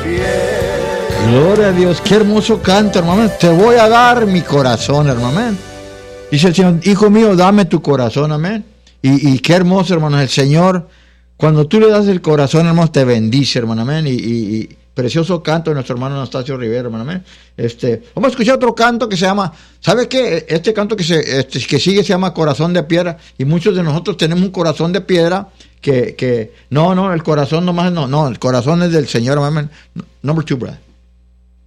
Gloria a Dios, qué hermoso canto, hermano. Te voy a dar mi corazón, hermano. Dice el Señor, hijo mío, dame tu corazón, amén. Y qué hermoso, hermanos, el Señor, cuando tú le das el corazón, hermanos, te bendice, hermano, amén. Y precioso canto de nuestro hermano Anastasio Rivera, hermano, amén. Vamos a escuchar otro canto que se llama, ¿sabe qué? Este canto que sigue se llama Corazón de Piedra, y muchos de nosotros tenemos un corazón de piedra no, el corazón nomás no, el corazón es del Señor, amén. Number 2, brother.